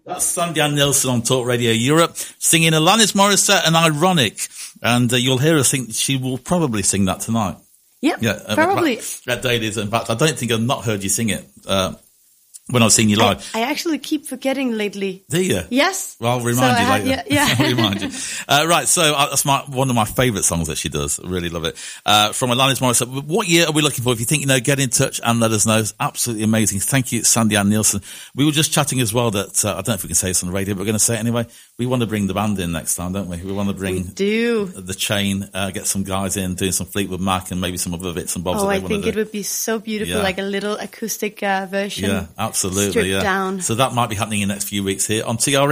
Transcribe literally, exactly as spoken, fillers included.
That's Sandy Ann Nielsen on Talk Radio Europe singing Alanis Morissette and Ironic. And uh, you'll hear her sing. She will probably sing that tonight. Yep, yeah, probably. That date is, in fact, I don't think I've not heard you sing it uh, when I've seen you live. I, I actually keep forgetting lately. Do you? Yes. Well, I'll remind so you have, later. Yeah. yeah. I'll remind you. Uh, right, so uh, that's my, one of my favourite songs that she does. I really love it. Uh, from Alanis Morissette. What year are we looking for? If you think you know, get in touch and let us know. It's absolutely amazing. Thank you, Sandy Ann Nielsen. We were just chatting as well that, uh, I don't know if we can say this on the radio, but we're going to say it anyway. We want to bring the band in next time, don't we? We want to bring we do. the Chain, uh, get some guys in, doing some Fleetwood Mac and maybe some other bits and bobs. Oh, that they I want think to it do. would be so beautiful, Yeah. like a little acoustic uh, version. Yeah, absolutely. Stripped Yeah. down. So that might be happening in the next few weeks here on T R